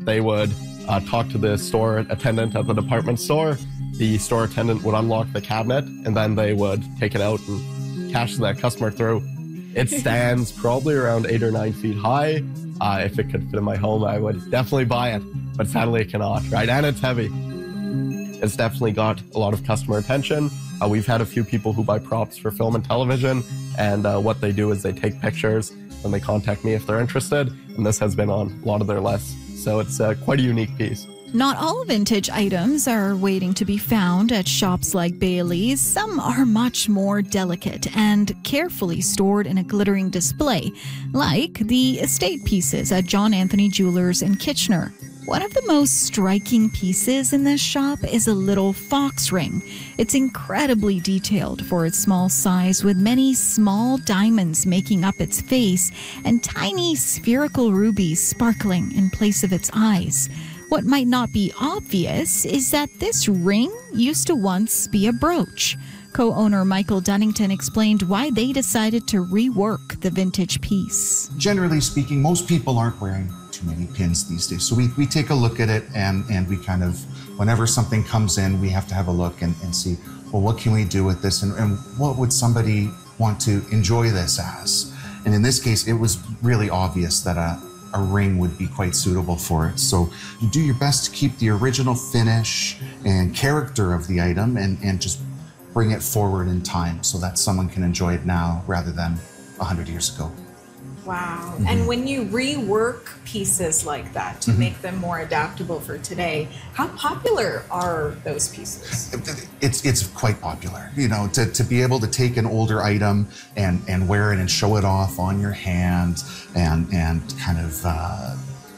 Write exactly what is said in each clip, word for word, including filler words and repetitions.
they would uh, talk to the store attendant at the department store. The store attendant would unlock the cabinet, and then they would take it out and cash that customer through. It stands probably around eight or nine feet high. Uh, if it could fit in my home, I would definitely buy it, but sadly it cannot, right? And it's heavy. It's definitely got a lot of customer attention. Uh, we've had a few people who buy props for film and television, and uh, what they do is they take pictures and they contact me if they're interested, and this has been on a lot of their lists. So it's uh, quite a unique piece. Not all vintage items are waiting to be found at shops like Bailey's. Some are much more delicate and carefully stored in a glittering display, like the estate pieces at John Anthony Jewelers in Kitchener. One of the most striking pieces in this shop is a little fox ring. It's incredibly detailed for its small size, with many small diamonds making up its face and tiny spherical rubies sparkling in place of its eyes. What might not be obvious is that this ring used to once be a brooch. Co-owner Michael Dunnington explained why they decided to rework the vintage piece. Generally speaking, most people aren't wearing too many pins these days. So we, we take a look at it, and, and we kind of, whenever something comes in, we have to have a look and, and see, well, what can we do with this, and, and what would somebody want to enjoy this as? And in this case, it was really obvious that a a ring would be quite suitable for it. So you do your best to keep the original finish and character of the item and, and just bring it forward in time so that someone can enjoy it now rather than one hundred years ago. Wow. Mm-hmm. And when you rework pieces like that to mm-hmm. make them more adaptable for today, how popular are those pieces? It's it's quite popular. You know, to, to be able to take an older item and, and wear it and show it off on your hand and, and kind of uh,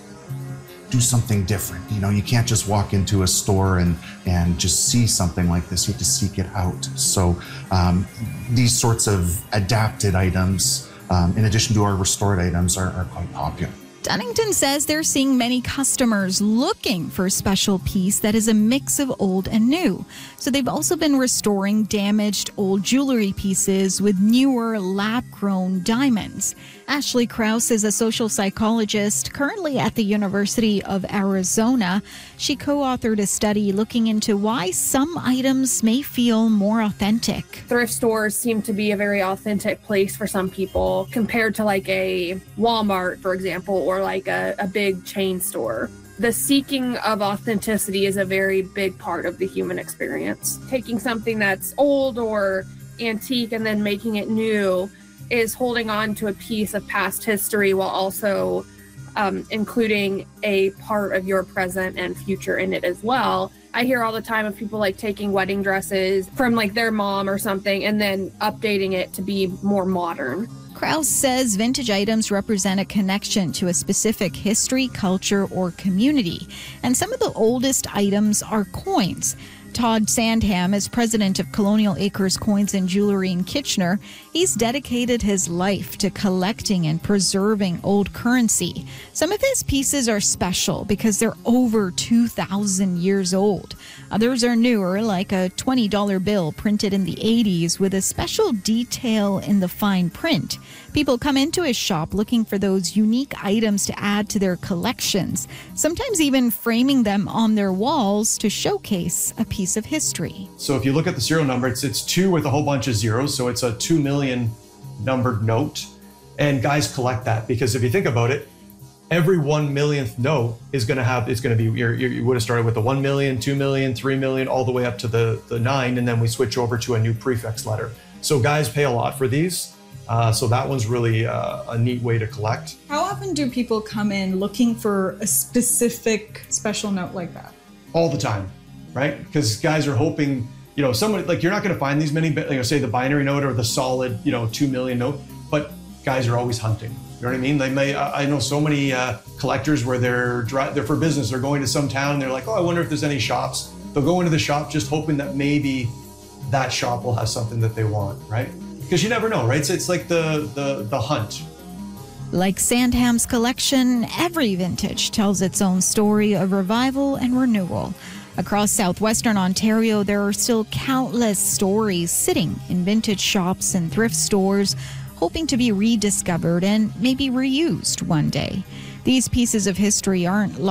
do something different. You know, you can't just walk into a store and, and just see something like this. You have to seek it out. So um, these sorts of adapted items, Um, in addition to our restored items, are, are quite popular. Dunnington says they're seeing many customers looking for a special piece that is a mix of old and new. So they've also been restoring damaged old jewelry pieces with newer lab-grown diamonds. Ashley Krause is a social psychologist currently at the University of Arizona. She co-authored a study looking into why some items may feel more authentic. Thrift stores seem to be a very authentic place for some people compared to like a Walmart, for example, or like a, a big chain store. The seeking of authenticity is a very big part of the human experience. Taking something that's old or antique and then making it new is holding on to a piece of past history while also um, including a part of your present and future in it as well. I hear all the time of people like taking wedding dresses from like their mom or something and then updating it to be more modern. Krause says vintage items represent a connection to a specific history, culture, or community. And some of the oldest items are coins. Todd Sandham is president of Colonial Acres Coins and Jewelry in Kitchener. He's dedicated his life to collecting and preserving old currency. Some of his pieces are special because they're over two thousand years old. Others are newer, like a twenty dollar bill printed in the eighties with a special detail in the fine print. People come into his shop looking for those unique items to add to their collections, sometimes even framing them on their walls to showcase a piece of history. So if you look at the serial number, it's it's two with a whole bunch of zeros, so it's a two million numbered note. And guys collect that because if you think about it, every one millionth note is going to have, it's going to be, you're, you would have started with the one million, two million, three million, all the way up to the, the nine, and then we switch over to a new prefix letter. So guys pay a lot for these. Uh, so that one's really uh, a neat way to collect. How often do people come in looking for a specific special note like that? All the time, right? Because guys are hoping, you know, someone, like you're not going to find these many, you know, say the binary note or the solid, you know, two million note, but guys are always hunting. You know what I mean? They may, I know so many uh, collectors where they're, they're for business, they're going to some town, they're like, oh, I wonder if there's any shops. They'll go into the shop just hoping that maybe that shop will have something that they want, right? Because you never know, right? So it's like the, the, the hunt. Like Sandham's collection, every vintage tells its own story of revival and renewal. Across southwestern Ontario, there are still countless stories sitting in vintage shops and thrift stores, hoping to be rediscovered and maybe reused one day. These pieces of history aren't